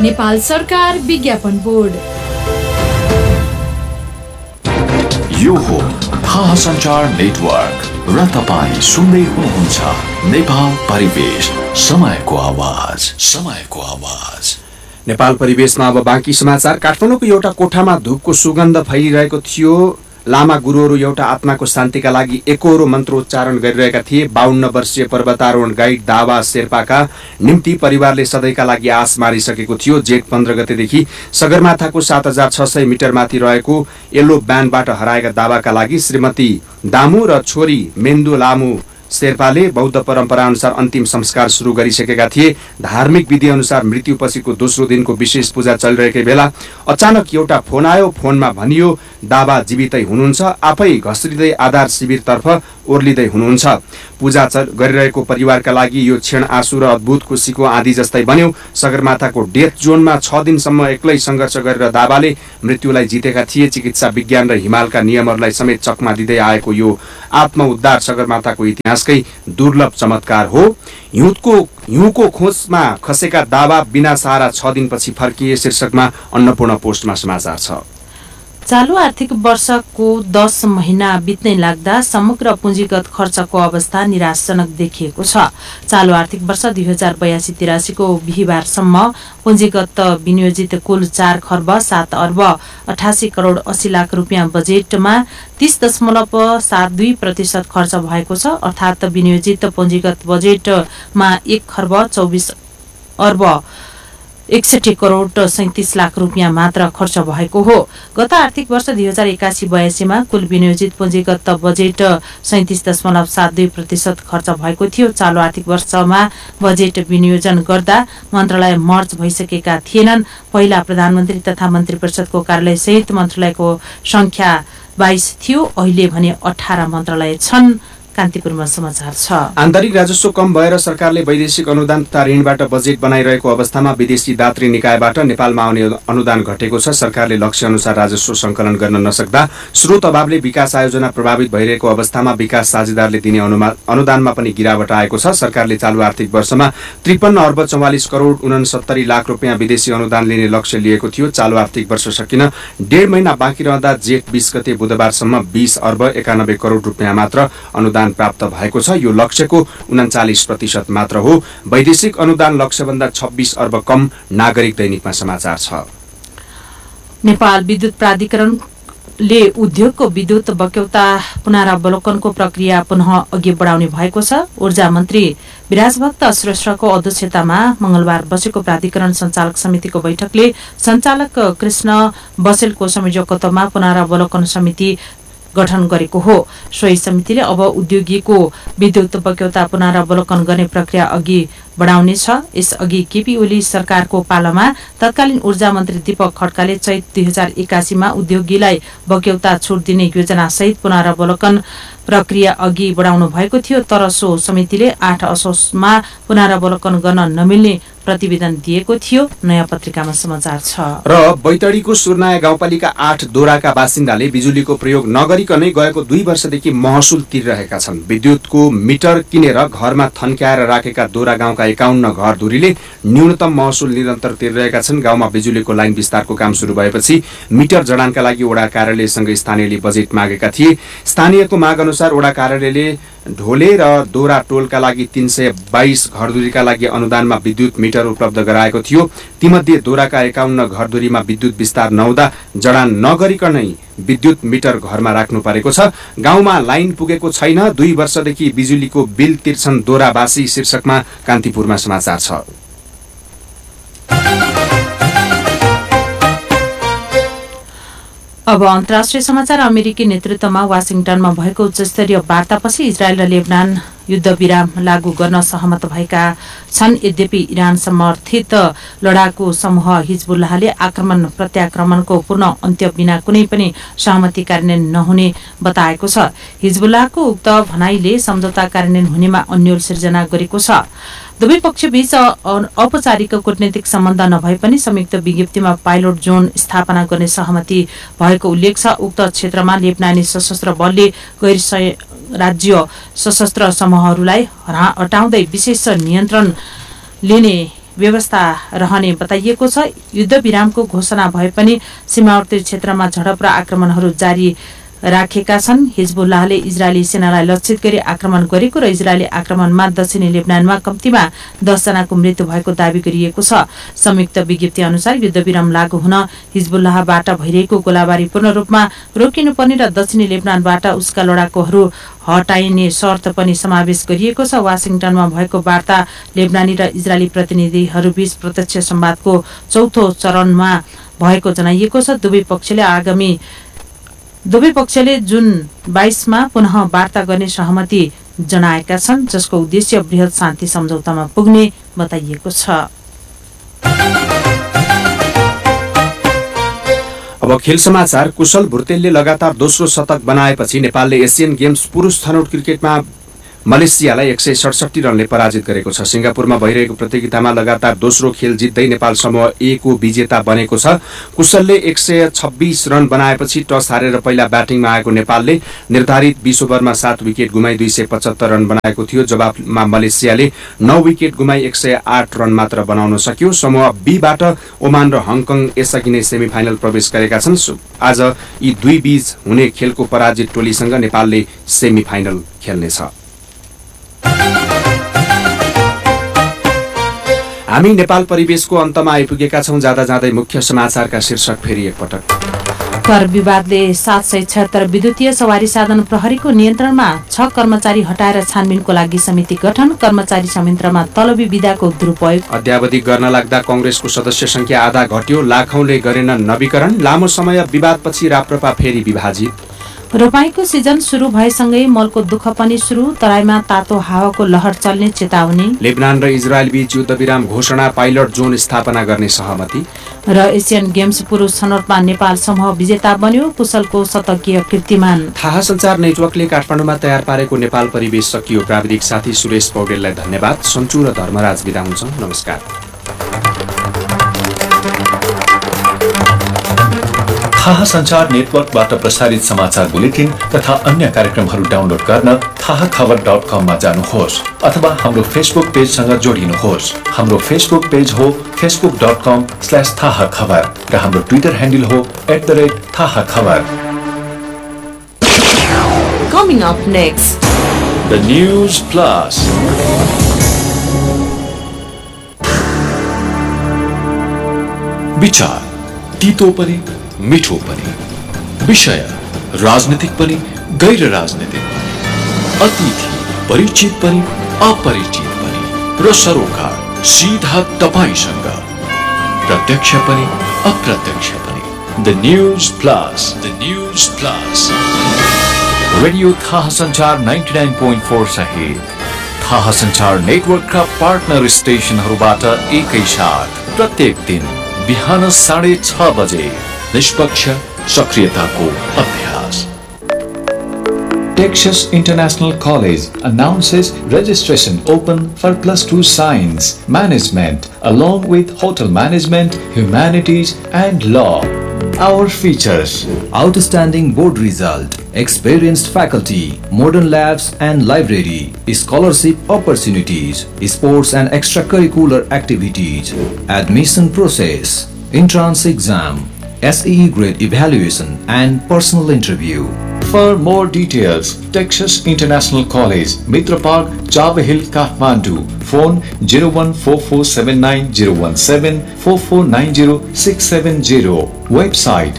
नेपाल सरकार विज्ञापन बोर्ड। यो हो थाहा सञ्चार नेटवर्क र तपाईं सुन्दै हुनुहुन्छ नेपाल परिवेश, समयको आवाज, समयको आवाज। नेपाल परिवेशमा अब बाँकी समाचार। काठमाडौँको एउटा कोठामा धूपको सुगन्ध फैलिरहेको थियो। लामा गुरुहरू एउटा आत्माको शान्तिका लागि एकहोरो मन्त्रोच्चारण गरिरहेका थिए। 52 वर्षीय पर्वतारोहण गाइड दावा शेर्पाका निम्ति परिवारले सधैँका लागि आस मारिसकेको थियो। जेठ 15 गतेदेखि सगरमाथाको 7600 मिटर माथि रहेको येल्लो ब्यान्डबाट हराएका दावाका लागि श्रीमती दामु र छोरी मेन्दु लामु शेर्पाले बौद्ध परम्परा अनुसार अन्तिम संस्कार सुरु गरिसकेका थिए। धार्मिक विधि अनुसार मृत्युपछिको दोस्रो दिनको विशेष पूजा चलिरहेकै बेला अचानक एउटा फोन आयो। फोनमा भनियो दावा जीवितै हुनुहुन्छ, आफै घस्रिँदै आधार शिविरतर्फ ओर्लिँदै हुनुहुन्छ। पूजा गरिरहेको परिवारका लागि यो क्षण आँसु र अद्भुत खुसीको आँधी जस्तै बन्यो। सगरमाथाको डेथ जोनमा 6 दिनसम्म एक्लै सङ्घर्ष गरेर दावाले मृत्युलाई जितेका थिए। चिकित्सा विज्ञान र हिमालका नियमहरूलाई समेत चकमा दिँदै आएको यो आत्मउद्धार सगरमाथाको इतिहासकै दुर्लभ चमत्कार हो। हिउँको खोजमा खसेका दावा बिना सहारा 6 दिनपछि फर्किए शीर्षकमा अन्नपूर्ण पोस्टमा समाचार छ। चालू आर्थिक वर्षको 10 महिना बित्नै लाग्दा समग्र पुँजीगत खर्चको अवस्था निराशजनक देखिएको छ। चालू आर्थिक वर्ष 2082-83 को बिहिबारसम्म पुँजीगत विनियोजित कुल 4 खर्ब 7 अर्ब 88 करोड 80 लाख रुपियाँ बजेटमा 30.72% खर्च भएको छ। अर्थात् विनियोजित पुँजीगत बजेटमा 1 खर्ब 24 अर्ब 61 करोड 37 लाख रुपियाँ मात्र खर्च भएको हो। गत आर्थिक वर्ष 2081-82 कुल विनियोजित पुँजीगत बजेट 37.72% खर्च भएको थियो। चालू आर्थिक वर्षमा बजेट विनियोजन गर्दा मन्त्रालय मर्ज भइसकेका थिएनन्। पहिला प्रधानमन्त्री तथा मन्त्री परिषदको कार्यालय सहित मन्त्रालयको संख्या 22 थियो। अहिले भने 18 मन्त्रालय छन्। कान्तिपुरमा समाचार छ। आन्तरिक राजस्व कम भएर सरकारले वैदेशिक अनुदान तथा ऋणबाट बजेट बनाइरहेको अवस्थामा विदेशी दात्री निकायबाट नेपालमा आउने अनुदान घटेको छ। सरकारले लक्ष्य अनुसार राजस्व संकलन गर्न नसक्दा स्रोत अभावले विकास आयोजना प्रभावित भइरहेको अवस्थामा विकास साझेदारले दिने अनुदानमा पनि गिरावट आएको छ। सरकारले चालू आर्थिक वर्षमा 53 अर्ब 44 करोड 69 लाख रुपियाँ विदेशी अनुदान लिने लक्ष्य लिएको थियो। चालू आर्थिक वर्ष सकिन 1.5 महिना बाँकी रहँदा जेठ 20 गते बुधबारसम्म 20 अर्ब 91 करोड रुपियाँ मात्र अनुदान प्राप्त भएको छ। यो लक्ष्यको 39% मात्र हो। वैदेशिक अनुदान लक्ष्यभन्दा 26 अर्ब कम। नागरिक दैनिकमा समाचार छ। नेपाल विद्युत प्राधिकरणले उद्योगको विद्युत बक्यौता पुनरावलोकनको प्रक्रिया पुनः अघि बढाउने भएको छ। ऊर्जा मन्त्री विराजभक्त श्रेष्ठको अध्यक्षतामा मंगलबार बसेको प्राधिकरण सञ्चालक समितिको बैठकले सञ्चालक कृष्ण बसेलको संयोजकत्वमा पुनरावलोकन समिति गठन गरेको हो। सोही समितिले अब उद्योगीको विद्युत बक्यौता पुनरावलोकन गर्ने प्रक्रिया अघि बढाउनेछ। यसअघि केपी ओली सरकारको पालामा तत्कालीन ऊर्जा मन्त्री दीपक खड्काले चैत 2081 उद्योगीलाई बक्यौता छुट दिने योजना सहित पुनरावलोकन प्रक्रिया अघि बढाउनु भएको थियो। तर सो समितिले 8 असोजमा पुनरावलोकन गर्न नमिल्ने प्रतिवेदन दिएको थियो। नयाँ पत्रिकामा समाचार छ। र बैतडीको सुर्नाया गाउँपालिका 8 दोराका बासिन्दाले बिजुलीको प्रयोग नगरिकनै गएको 2 वर्षदेखि महसुल तिरिरहेका छन्। विद्युतको मिटर किनेर घरमा थन्क्याएर राखेका दोरा गाउँका 51 घरधुरीले न्यूनतम महसुल निरन्तर तिरिरहेका छन्। गाउँमा बिजुलीको लाइन विस्तारको काम सुरु भएपछि मिटर जडानका लागि वडा कार्यालयसँग स्थानीयले बजेट मागेका थिए। स्थानीयको माग अनुसार वडा कार्यालयले ढोले र दोरा टोलका लागि 322 घरधुरीका लागि अनुदानमा विद्युत मिटर उपलब्ध गराएको थियो। तीमध्ये दोराका 51 घरधुरीमा विद्युत विस्तार नहुँदा जडान नगरिकनै विद्युत मिटर घरमा राख्नु परेको छ। गाउँमा लाइन पुगेको छैन। 2 वर्षदेखि बिजुलीको बिल तिर्छन् दोरावासी। शीर्षकमा कान्तिपुरमा समाचार छ। अब अन्तर्राष्ट्रिय समाचार। अमेरिकी नेतृत्वमा वाशिङटनमा भएको उच्चस्तरीय वार्तापछि इजरायल र लेबनान युद्धविराम लागू गर्न सहमत भएका छन्। यद्यपि इरान समर्थित लडाकु समूह हिजबुल्लाहले आक्रमण प्रत्याक्रमणको पूर्ण अन्त्य बिना कुनै पनि सहमति कार्यान्वयन नहुने बताएको छ। हिजबुल्लाहको उक्त भनाइले सम्झौता कार्यान्वयन हुनेमा अन्यल सिर्जना गरेको छ। दुवै पक्षबीच औपचारिक कूटनीतिक सम्बन्ध नभए पनि संयुक्त विज्ञप्तिमा पाइलट जोन स्थापना गर्ने सहमति भएको उल्लेख छ। उक्त क्षेत्रमा लेबनानी सशस्त्र बलले गैर राज्य सशस्त्र समूहहरूलाई हटाउँदै विशेष नियन्त्रण लिने व्यवस्था रहने बताइएको छ। युद्धविरामको घोषणा भए पनि सीमावर्ती क्षेत्रमा झडप र आक्रमणहरू जारी राखेका छन्। हिजबुल्लाहले इजरायली सेनालाई लक्षित गरी आक्रमण गरेको र इजरायली आक्रमणमा दक्षिणी लेबनानमा कम्तीमा 10 जनाको मृत्यु भएको दावी गरिएको छ। संयुक्त विज्ञप्ति अनुसार युद्धविराम लागू हुन हिजबुल्लाहबाट भइरहेको गोलाबारी पूर्ण रूपमा रोकिनुपर्ने र दक्षिणी लेबनानबाट उसका लडाकुहरू हटाइने शर्त पनि समावेश गरिएको छ। वाशिंगटनमा भएको वार्ता लेबनानी र इजरायली प्रतिनिधिहरूबीच प्रत्यक्ष संवादको चौथो चरणमा भएको जनाइएको छ। दुवै पक्षले जुन 22 मा पुनः वार्ता गर्ने सहमति जनाएका छन्, जसको उद्देश्य बृहत शान्ति सम्झौतामा पुग्ने बताइएको छ। अब खेल समाचार। कुशल भुर्तेलले लगातार दोस्रो शतक बनाएपछि नेपालले एसियन गेम्स पुरुष छनौट क्रिकेटमा मलेसियालाई 167 रनले पराजित गरेको छ। सिंगापुरमा भइरहेको प्रतियोगितामा लगातार दोस्रो खेल जित्दै नेपाल समूह ए को विजेता बनेको छ। कुशलले 126 रन बनाएपछि टस हारेर पहिला ब्याटिङमा आएको नेपालले निर्धारित 20 ओभरमा 7 विकेट गुमाई 275 रन बनाएको थियो। जवाफमा मलेसियाले 9 विकेट गुमाई 108 रन मात्र बनाउन सक्यो। समूह बीबाट ओमान र हङकङ यसअघि नै सेमिफाइनल प्रवेश गरेका छन्। आज यी दुई बीच हुने खेलको पराजित टोलीसँग नेपालले सेमिफाइनल खेल्नेछ। हामी नेपाल परिवेशको अन्तमा आइपुगेका छौं। जाँदा जाँदै मुख्य समाचारका शीर्षक फेरि एकपटक। कर विवादले 776 विद्युतीय सवारी साधन प्रहरीको नियन्त्रणमा, 6 कर्मचारी हटाएर छानबिनको लागि समिति गठन, कर्मचारी संयन्त्रमा तलबी विधाको दुरुपयोग। अद्यावधि गर्न लाग्दा कंग्रेसको सदस्य संख्या आधा घट्यो, लाखौंले गरेनन् नवीकरण, लामो समय विवादपछि राप्रपा फेरि विभाजित। रोपाईको सिजन सुरु भएसँगै मलको दुःख पनि सुरु, तराईमा तातो हावाको लहर चल्ने चेतावनी। लेबनान र इजरायल बीच युद्धविराम घोषणा, पाइलट जोन स्थापना गर्ने सहमति। र एसियन गेम्स पुरुष छनौटमा नेपाल समूह विजेता बन्यो, कुशलको शतकीय कीर्तिमान। थाहा सञ्चार नेटवर्कले काठमाडौँमा तयार पारेको नेपाल परिवेश सकियो। प्राविधिक साथी सुरेश पौडेललाई धन्यवाद। सन्चु र धर्मराज बिदा हुन्छौं। नमस्कार। थाहा सञ्चार नेटवर्कबाट प्रसारित समाचार बुलेटिन तथा अन्य कार्यक्रमहरू डाउनलोड गर्न थाहाखबर.com मा जानुहोस् अथवा हाम्रो फेसबुक पेजसँग जोडिनुहोस्। हाम्रो फेसबुक पेज हो facebook.com/थाहाखबर र हाम्रो ट्विटर ह्यान्डल हो @थाहाखबर। Coming up next, The News Plus. विचार तीतो पनि मिठो पनि, विषय राजनीतिक पनि गैर राजनीतिक पनि, अतिथि परिचित पनि अपरिचित पनि र सरोकार सीधा तपाईसँग, प्रत्यक्ष पनि अप्रत्यक्ष पनि। The news plus, the news plus. Radio थाहा सञ्चार 99.4 सहित थाहा सञ्चार नेटवर्कका पार्टनर स्टेशनहरूबाट एकैसाथ प्रत्येक दिन बिहान 6:30 बजे निष्पक्ष सक्रियताको अभ्यास। Texas International College announces registration open for +2 Science, Management, along with Hotel Management, Humanities and Law. Our features: outstanding board result, experienced faculty, modern labs and library, scholarship opportunities, sports and extracurricular activities, admission process, entrance exam, SEE grade evaluation and personal interview. For more details, Texas International College, Mitra Park, Chava Hill, Kathmandu. Phone 0144790117 4490-670. Website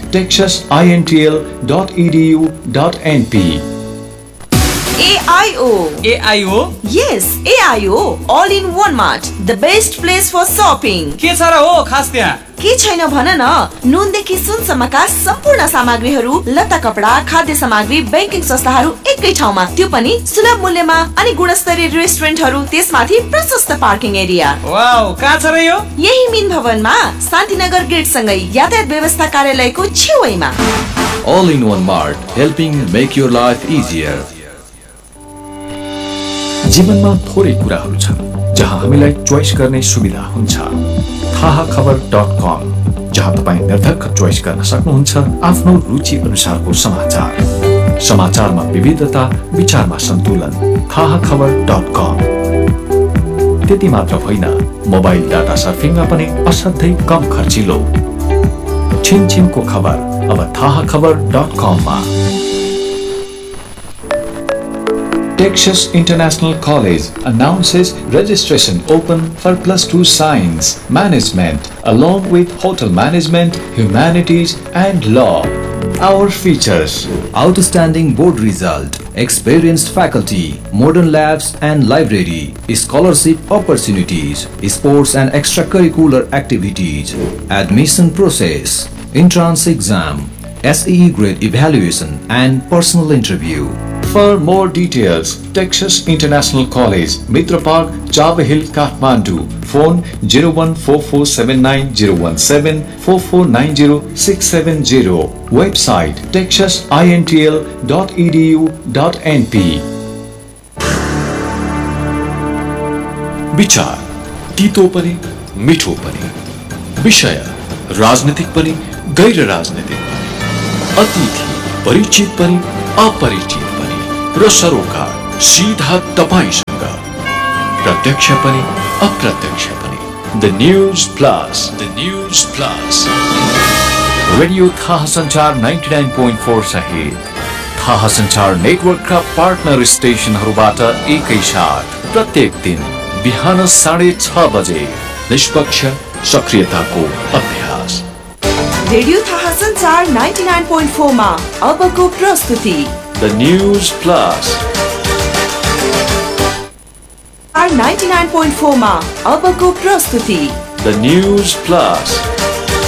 texasintl.edu.np. AIO. AIO? Yes, AIO. All in one mart. The best place for shopping. के छ र हो खास त्यहाँ? के छैन भन न। नुनदेखि सुनसम्मका सम्पूर्ण सामग्रीहरू, लत्ता कपडा, खाद्य सामग्री, बैंकिङ संस्थाहरू एकै ठाउँमा, त्यो पनि सुलभ मूल्यमा, अनि गुणस्तरीय रेस्टुरेन्टहरू, त्यसमाथि प्रशस्त पार्किङ एरिया। वाउ, कहाँ छ र यो? यही मिन भवनमा, शान्तिनगर गेट सँगै यातायात व्यवस्था कार्यालयको छेउमा। All in one mart, helping make your life easier. जीवनमा थोरै कुराहरू छन् जहाँ हामीलाई चोइस गर्ने सुविधा हुन्छ। थाहाखबर.com, जहाँ तपाईँ निर्धक्क चोइस गर्न सक्नुहुन्छ आफ्नो रुचि अनुसारको समाचार। समाचारमा विविधता, विचारमा सन्तुलन। थाहाखबर.com। त्यति मात्र होइन, मोबाइल डाटा सर्फिङमा पनि असाध्यै कम खर्चिलो। छिनछिनको खबर अब थाहाखबर.com मा। Texas International College announces registration open for +2 Science Management along with Hotel Management, Humanities and Law. Our features: Outstanding board result, experienced faculty, modern labs and library, scholarship opportunities, sports and extracurricular activities, admission process, entrance exam, SEE grade evaluation and personal interview. For more details, Texas International College, Mitra Park, Chava Hill, Kathmandu. Phone 0144790117 4490 Website texasintl.edu.np. विचार तीतो पनि मिठो पनि, विषय राजनीतिक पनि गैर राजनीतिक पनि, अतिथि परिचित पनि अपरिचित पनि र सरोकार सीधा तपाईसँग, प्रत्यक्ष पनि अप्रत्यक्ष पनि। The news plus, the news plus. Radio थाहा संचार 99.4 सहित थाहा संचार नेटवर्कका पार्टनर स्टेशनहरूबाट एकैसाथ प्रत्येक दिन बिहान 6:30 बजे निष्पक्ष सक्रियताको अभ्यास। रेडियो थाहा संचार 99.4 मा अबको प्रस्तुति द न्यूज प्लस। 99.4 मा अबको प्रस्तुति द न्यूज प्लस।